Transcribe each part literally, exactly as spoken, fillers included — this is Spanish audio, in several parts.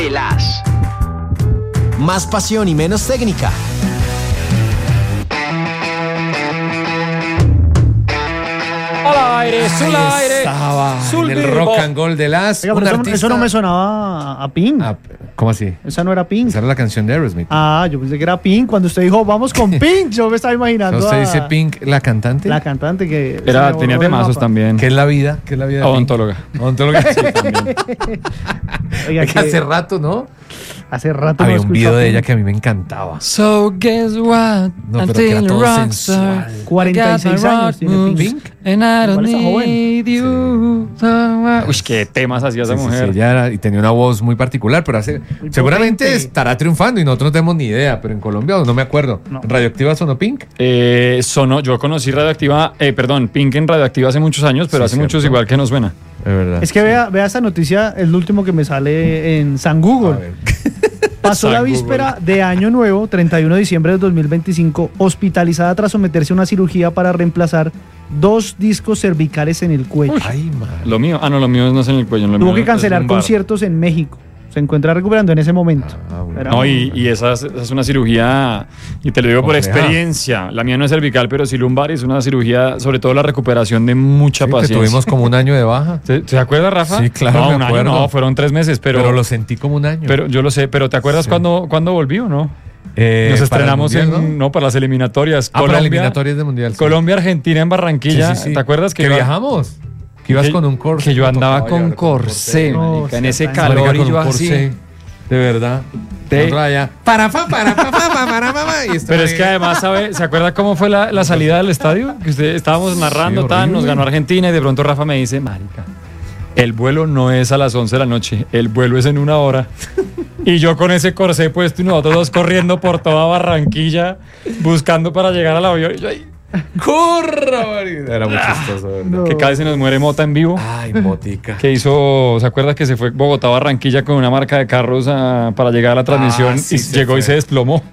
de las. Más pasión y menos técnica. Al aire, sul Ahí aire, estaba sul en el vivo. rock and roll de las. Oiga, un pero eso, artista. eso no me sonaba a Pink. Ah, ¿cómo así? Esa no era Pink. Esa era la canción de Aerosmith. Ah, yo pensé que era Pink. Cuando usted dijo, vamos con Pink, yo me estaba imaginando ¿Usted a dice Pink, la cantante? la cantante que... Era, se me tenía borró el temazos mapa. también. ¿Qué es la vida? ¿Qué es la vida de Pink? Odontóloga. Odontóloga. Sí, Oiga, que que hace rato, ¿no? hace rato Había no un escucho video a de Pink. ella que a mí me encantaba. So guess what? No, pero I'm que era still todo a rockstar. sensual. cuarenta y seis I got my años rock tiene moves, Pink. and I don't Igual está joven. need you. Uy, qué temas hacía esa Sí, sí, mujer. sí, ella era- y tenía una voz muy particular, pero hace, Muy seguramente potente. estará triunfando y nosotros no tenemos ni idea, pero en Colombia no me acuerdo. No. ¿Radioactiva sonó Pink? Eh, sonó, yo conocí Radioactiva, eh, perdón, Pink en Radioactiva hace muchos años, pero Sí, hace cierto. muchos igual que no suena. Es verdad. Es que vea, vea esta noticia, es lo último que me sale en San A Google. ver. Pasó San la Google. víspera de Año Nuevo, treinta y uno de diciembre de dos mil veinticinco, hospitalizada tras someterse a una cirugía para reemplazar dos discos cervicales en el cuello. Ay, madre. Lo mío, ah, no, lo mío no es en el cuello. Lo Tuvo mío que es cancelar lumbar. conciertos en México. Se encuentra recuperando en ese momento. Ah, bueno. Era No, un- y, y esa, es, esa es una cirugía, y te lo digo por Compleja. experiencia. La mía no es cervical, pero sí lumbar, y es una cirugía, sobre todo la recuperación de mucha Sí, que paciencia. tuvimos como un año de baja. ¿Te, te acuerdas, Rafa? Sí, claro, No, me un año acuerdo. no, fueron tres meses, pero, Pero, lo sentí como un año. pero yo lo sé. Pero ¿te acuerdas Sí. cuando, cuando volví o no? Eh, Nos para el estrenamos Mundial, en, ¿no? para las eliminatorias. Ah, para eliminatorias de Mundial. sí. Colombia, Argentina en Barranquilla. Sí, sí, sí. ¿Te acuerdas que, que iba- viajamos? Que ibas que- con un corsé. Que yo Me andaba tocaba con llevar corsé, No, marica, en se ese está- calor Marica, y con yo un así. corsé. De verdad. Te- Nosotros allá, para, fa, para, fa, fa, fa, para, fa, fa, y estaba Pero es ahí. que además, ¿sabe? ¿Se acuerda cómo fue la, la salida del estadio? Que usted estábamos narrando, Sí, tan, nos horrible. ganó Argentina y de pronto Rafa me dice, marica, el vuelo no es a las once de la noche, el vuelo es en una hora. Y yo con ese corsé puesto y nosotros dos corriendo por toda Barranquilla buscando para llegar al avión. Y yo ahí, ¡Corra, marica! Era muy chistoso, ¿verdad? No. que casi se nos muere Mota en vivo. Ay, motica. Que hizo, ¿se acuerda que se fue Bogotá a Barranquilla con una marca de carros a- para llegar a la transmisión Ah, sí, y se llegó y fue. se desplomó?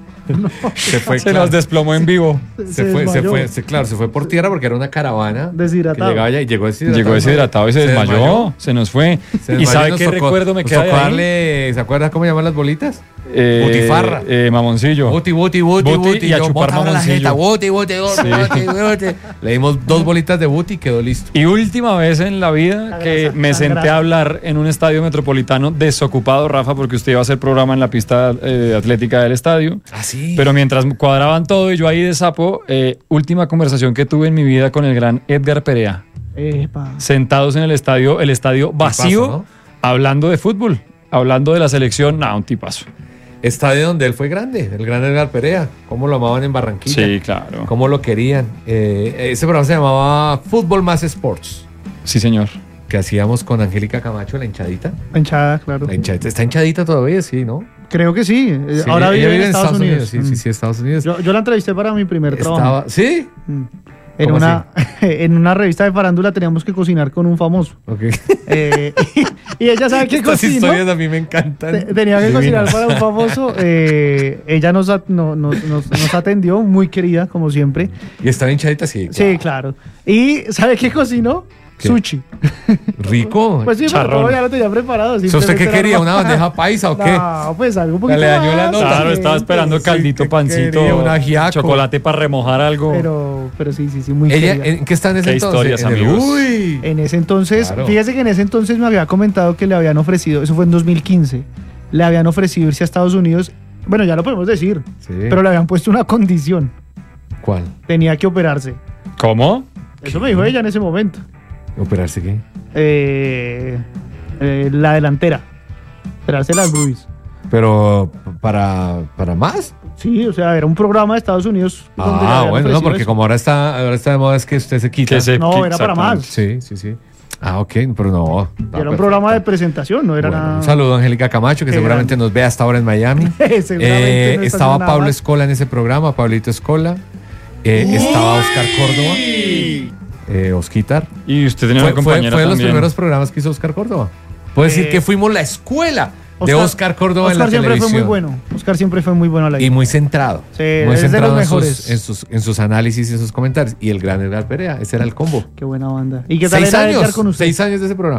Se fue, Se claro. nos desplomó en vivo. Se fue, se fue, se- claro, se fue por tierra porque era una caravana que Deshidratado. llegaba allá y llegó deshidratado. Llegó deshidratado y se, desmayó, se nos fue. Se ¿Y desmayó sabe nos qué tocó- recuerdo me nos queda de tocó ahí? darle- ¿se acuerda cómo llaman las bolitas? Eh, Butifarra. eh, mamoncillo. Buti, buti, buti, Buti buti. y a yo, chupar bótame la mamoncillo. jeta, buti, buti, buti, buti, buti. Le dimos dos bolitas de buti y quedó listo. Y última vez en la vida La que grasa, me la senté grasa. a hablar en un estadio metropolitano desocupado, Rafa, porque usted iba a hacer programa en la pista eh, atlética del estadio. Ah, sí. Pero mientras cuadraban todo y yo ahí de sapo, eh, última conversación que tuve en mi vida con el gran Edgar Perea. Epa. Sentados en el estadio, el estadio vacío, ¿no? hablando de fútbol, hablando de la selección. No, un tipazo. Estadio donde él fue grande, el gran Edgar Perea. Cómo lo amaban en Barranquilla. Sí, claro. Cómo lo querían. Eh, ese programa se llamaba Fútbol Más Sports, Sí, señor. que hacíamos con Angélica Camacho, la hinchadita. Hinchada, claro. La hinchadita. Está hinchadita todavía, sí, ¿no? Creo que sí. Eh, Sí, Ahora ella vive en Estados, Unidos. Sí, sí, sí, Estados Unidos. Yo, yo la entrevisté para mi primer trabajo. Estaba, ¿sí? Mm. En ¿Cómo una, en una revista de farándula teníamos que cocinar con un famoso. Ok. Eh, y, y ella sabe que Estas cocinó. historias a mí me encantan. Te- Tenía que Divinas. cocinar para un famoso. eh, ella nos, at- no- nos, nos- nos atendió, muy querida, como siempre. Y estaba hinchadita, sí. Sí, claro. ¿Y sabe qué cocinó? ¿Qué? Sushi. Rico. Pues sí, pero Charrón. todo ya lo tenía preparado. ¿So ¿Usted simplemente qué era quería? ¿Una más- bandeja paisa o qué? No, pues algo un poquito Le dañó la más nota. Claro, estaba caliente. esperando Sí, caldito, que pancito, quería un ajiaco. chocolate para remojar algo. Pero, pero sí, sí, sí, muy ¿Ella, querida. ¿En qué está en ese Qué entonces? historias, En el- amigos. Uy. En ese entonces, Claro. fíjese que en ese entonces me había comentado que le habían ofrecido, eso fue en dos mil quince, le habían ofrecido irse a Estados Unidos. Bueno, ya lo podemos decir, Sí. pero le habían puesto una condición. ¿Cuál? Tenía que operarse. ¿Cómo? Eso me dijo ella en ese momento. ¿Operarse qué? Eh, eh, la delantera. Operarse las boobies. Pero para, para más. Sí, o sea, era un programa de Estados Unidos. donde le Ah, habían bueno, no, ofrecido porque eso. como ahora está, ahora está de moda es que usted se quita. Que se- No, era para exactamente. más. Sí, sí, sí. Ah, ok, pero no. Y era un programa de presentación, no era Bueno, nada. un saludo a Angélica Camacho, que Qué seguramente grande. nos ve hasta ahora en Miami. Seguramente Eh, no está estaba haciendo nada Pablo más. Escola en ese programa, Pablito Escola. Eh, estaba Oscar Córdoba. Eh, Osquitar. Y usted tenía Fue, una fue- compañera fue de los también. primeros programas que hizo Oscar Córdoba. Puedo decir Eh, que fuimos la escuela de Oscar- Oscar Córdoba en la Oscar siempre televisión. fue muy bueno. Oscar siempre fue muy bueno a la Y vida. muy centrado. Sí, muy es de centrado los en sus- mejores. En sus, en sus análisis y en sus comentarios. Y el gran Edgar Perea, ese era el combo. Qué buena banda. ¿Y qué tal Seis era Edgar años, con usted? seis años de ese programa.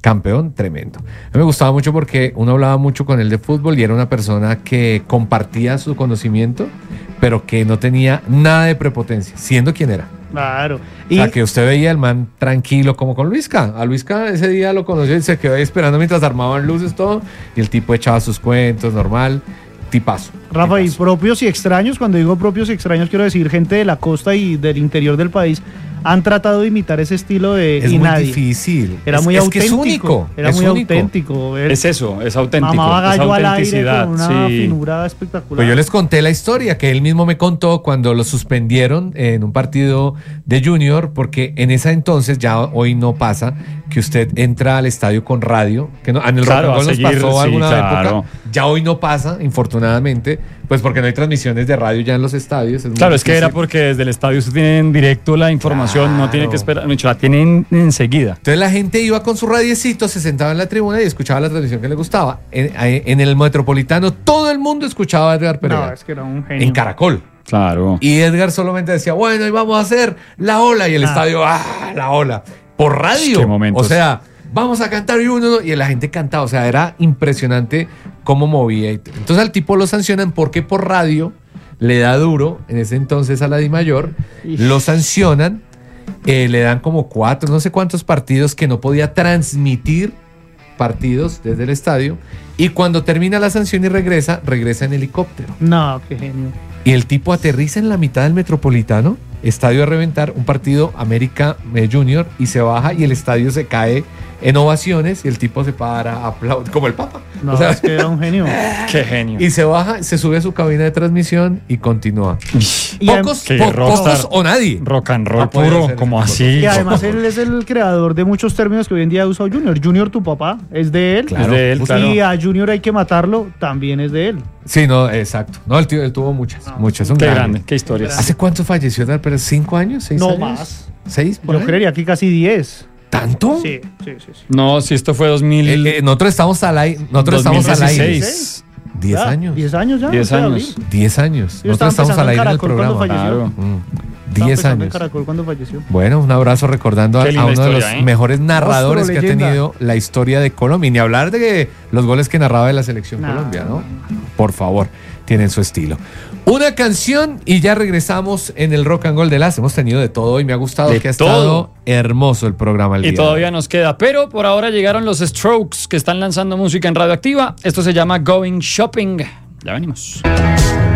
campeón tremendo. A mí me gustaba mucho porque uno hablaba mucho con él de fútbol y era una persona que compartía su conocimiento, pero que no tenía nada de prepotencia, siendo quien era. Claro. Y, o sea, que usted veía el man tranquilo, como con Luisca. A Luisca ese día lo conoció y se quedó ahí esperando mientras armaban luces, todo. Y el tipo echaba sus cuentos, normal. Tipazo. Rafa, tipazo. y propios y extraños, cuando digo propios y extraños, quiero decir gente de la costa y del interior del país, han tratado de imitar ese estilo de Es y muy nadie. difícil. Era es, muy es auténtico. Que es único. Era es muy único. auténtico. Él Es eso, es auténtico. mamaba Es gallo al aire autenticidad. con una Sí. finura espectacular. Pues yo les conté la historia que él mismo me contó cuando lo suspendieron en un partido de Junior, porque en esa entonces, ya hoy no pasa, que usted entra al estadio con radio, que no, en el Claro, Rock and Roll a nos seguir, pasó sí, alguna claro. época, ya hoy no pasa, infortunadamente, pues porque no hay transmisiones de radio ya en los estadios. Es muy Claro, es que era difícil. porque desde el estadio usted tiene en directo la información, Claro. no tiene que esperar, no, la tienen enseguida. Entonces la gente iba con su radiecito, se sentaba en la tribuna y escuchaba la transmisión que le gustaba. En, en el Metropolitano todo el mundo escuchaba a Edgar Pereira. No, es que era un genio. En Caracol. Claro. Y Edgar solamente decía, bueno, y vamos a hacer la ola. Y el Ah. estadio, ah, la ola. Por radio. Qué momentos. O sea, vamos a cantar y uno, y la gente cantaba. O sea, era impresionante cómo movía. Entonces al tipo lo sancionan porque por radio le da duro, en ese entonces a la Di Mayor, Ish. lo sancionan, eh, le dan como cuatro, no sé cuántos partidos que no podía transmitir partidos desde el estadio. Y cuando termina la sanción y regresa, regresa en helicóptero. No, qué genio. Y el tipo aterriza en la mitad del Metropolitano, estadio a reventar, un partido América eh, Junior, y se baja y el estadio se cae en ovaciones y el tipo se para, aplaude, como el Papa. No, O sea, es que era un genio. Qué genio. y se baja, se sube a su cabina de transmisión y continúa. Y Pocos, Qué po- rockstar. pocos o nadie. Rock and roll Ah, puede puro, ser. como así. Y además él es el creador de muchos términos que hoy en día usa Junior. Junior, tu papá, es de él. Es de él, justo. claro. Y a Junior hay que matarlo, también es de él. Sí, no, exacto. No, el tío, él tuvo muchas, muchas. Un Qué grande. grande, qué historias. ¿Hace cuánto falleció? ¿Pero cinco años? ¿Seis No años? más. ¿Seis? por Yo ahí? creería que casi diez. ¿Tanto? Sí, sí, sí. sí. No, si esto fue dos mil Eh, eh, nosotros estamos al aire. Nosotros estamos al aire. dos mil dieciséis. Diez Ya, años. Diez años ya. Diez no sé, años. David. Diez años. Yo estaba Nosotros estamos empezando al en aire en el Caracol cuando programa. falleció. Claro. Mm. Estaba Diez pensando en años. Caracol cuando falleció. Bueno, un abrazo recordando a, Qué a linda uno de los historia, ¿eh? mejores narradores Monstruo, que ha leyenda. tenido la historia de Colombia. Y ni hablar de que los goles que narraba de la selección No. Colombia, ¿no? Por favor, tienen su estilo. Una canción y ya regresamos en el Rock and Roll de las. Hemos tenido de todo y me ha gustado De que ha todo. estado hermoso el programa el Y día. todavía nos queda, pero por ahora llegaron los Strokes que están lanzando música en Radioactiva. Esto se llama Going Shopping. Ya venimos.